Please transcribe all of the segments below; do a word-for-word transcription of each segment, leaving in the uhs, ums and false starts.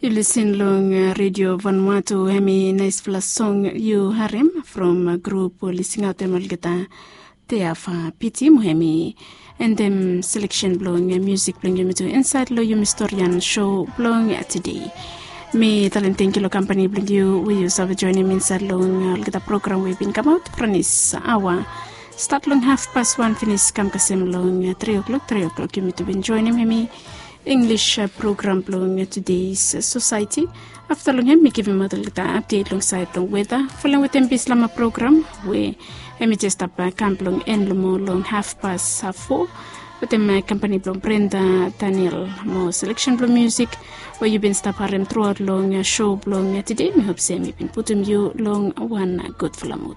You listen long uh, Radio Vanuatu hemi nice fla song you harem from a group listening out them algeta te afa piti muhemi and them selection blowing uh, music blowing you to inside lo you historian show blowing uh, today. Me talenting kilo company blowing you we use have joining me inside long uh, algeta program we've been come out pranis hour start long half past one finish kam kasem long uh, three o'clock three o'clock you to be joining hemi English uh, program blowing today's uh, society. After long him, me give him a little update alongside long weather. Following with M P Islama program, we him just up uh, camp long end long half past half four. With them uh, company blong Brenda Daniel more selection blong music. Where you been stop harem throughout long uh, show blong uh, today. Me hope say me been putting you long one uh, good full mood.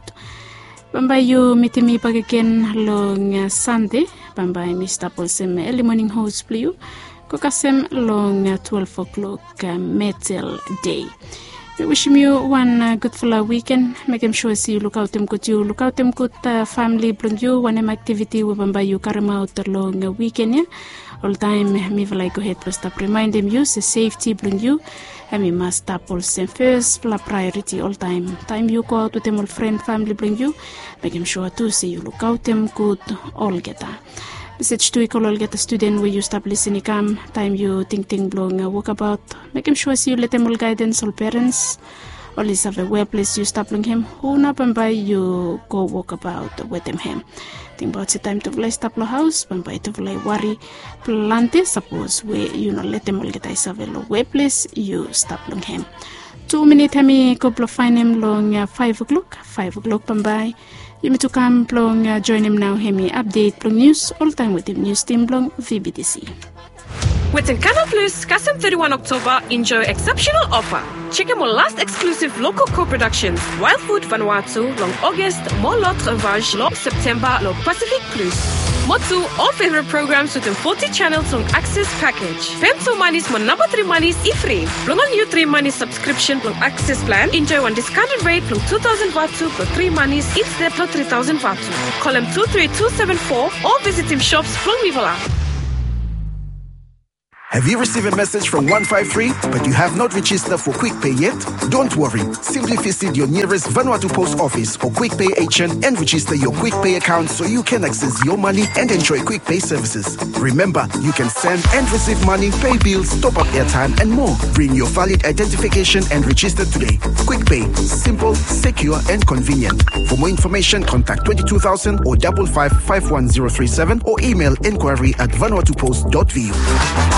Bambay you meet me back again long uh, Sunday. Bambay me stop also me early morning host play you. Kokasem long uh, twelve o'clock uh, metal day. We wish you one uh, good full weekend. Make them sure see you look out them good you look out them good uh, family bring you one activity we bamba you carry out the long uh, weekend yeah. All time me like go ahead plus stop remind them use the safety bring you and we must stop also first for priority all time. Time you go out with them all friend family bring you make them sure to see you look out them good all get that. Message to equal get a student where you stop listening come time you think think blowing a walk about make him sure you let them all guidance all parents always have a web place you stop him who up and by you go walk about with them him think about the time to play stop the house and by to play worry plant suppose where you know let them all get a have web place you stop him two minutes me couple of find him long uh, five o'clock five o'clock by you need to come plong uh, join him now hemi update plong news all time with him news team plong V B T C. With Canal Plus, Custom thirty-first October, enjoy exceptional offer. Check out our last exclusive local co-productions, Wild Food Vanuatu, long August, more lot Ravage, long September, long Pacific Plus. Motu, all favorite programs within forty channels on Access Package. Femto Manis, mon number three Manis, e-free. Long on you three Manis subscription, long Access plan. Enjoy one discounted rate, long two thousand Vatu, for three Manis, instead of three thousand Vatu. Call him two three two seven four or visit him shops, Plong Vivala. Have you received a message from one five three but you have not registered for Quick Pay yet? Don't worry. Simply visit your nearest Vanuatu Post Office or Quick Pay agent and register your Quick Pay account so you can access your money and enjoy Quick Pay services. Remember, you can send and receive money, pay bills, top up airtime and more. Bring your valid identification and register today. Quick Pay, simple, secure and convenient. For more information, contact twenty-two thousand or five five five one zero three seven or email inquiry at vanuatu post dot v u.